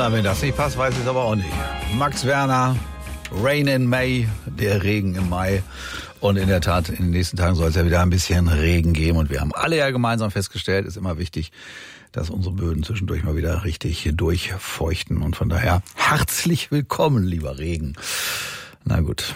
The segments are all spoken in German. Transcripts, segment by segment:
Wenn das nicht passt, weiß ich es aber auch nicht. Max Werner, Rain in May, der Regen im Mai. Und in der Tat, in den nächsten Tagen soll es ja wieder ein bisschen Regen geben. Und wir haben alle ja gemeinsam festgestellt, ist immer wichtig, dass unsere Böden zwischendurch mal wieder richtig durchfeuchten. Und von daher herzlich willkommen, lieber Regen. Na gut.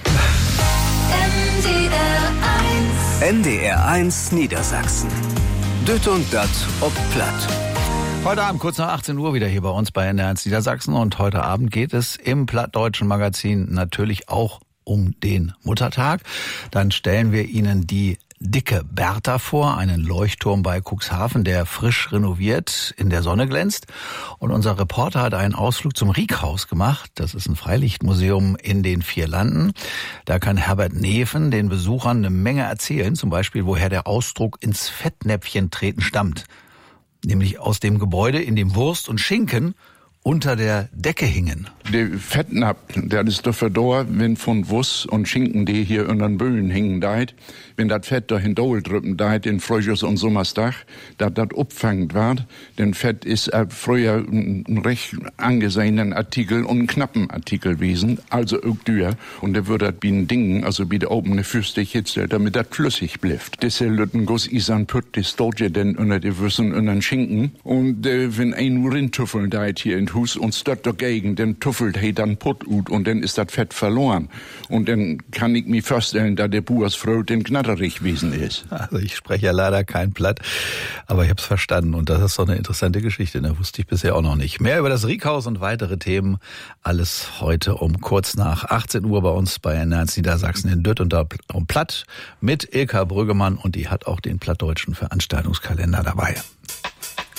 NDR 1 Niedersachsen. Dütt und Dat ob Platt. Heute Abend kurz nach 18 Uhr wieder hier bei uns bei NDR 1 Niedersachsen. Und heute Abend geht es im Plattdeutschen Magazin natürlich auch um den Muttertag. Dann stellen wir Ihnen die Dicke Bertha vor, einen Leuchtturm bei Cuxhaven, der frisch renoviert in der Sonne glänzt. Und unser Reporter hat einen Ausflug zum Riekhaus gemacht. Das ist ein Freilichtmuseum in den 4 Landen. Da kann Herbert Neven den Besuchern eine Menge erzählen, zum Beispiel, woher der Ausdruck ins Fettnäpfchen treten stammt. Nämlich aus dem Gebäude, in dem Wurst und Schinken unter der Decke hingen. Der Fettnapf, das ist dafür da, wenn von Wurst und Schinken, die hier unter den Böhlen hingen, deit, wenn das Fett da hindol drüben deit, in Frühjahrs- und Sommerstag, dass das abfangt wird, denn Fett ist früher ein recht angesehenen Artikel und ein knappen Artikel gewesen, also auch teuer. Und der wird das wie ein Ding, also wie der obene Füße hitzelt, damit das flüssig bleibt. Deshalb lütten Guss isan Pütt, das dort ja denn unter die Würsten und den Schinken. Und wenn ein Rindtüffeln deit hier in Hus und stört dagegen, dann tuffelt he dann Putt ut und dann ist das Fett verloren. Und dann kann ich mir vorstellen, dass der Buersfrau den knatterig gewesen ist. Also ich spreche ja leider kein Platt, aber ich habe es verstanden und das ist doch eine interessante Geschichte, da wusste ich bisher auch noch nicht. Mehr über das Riekhaus und weitere Themen, alles heute um kurz nach 18 Uhr bei uns bei NDR 1 Niedersachsen in Dütt und Platt mit Ilka Brüggemann und die hat auch den plattdeutschen Veranstaltungskalender dabei.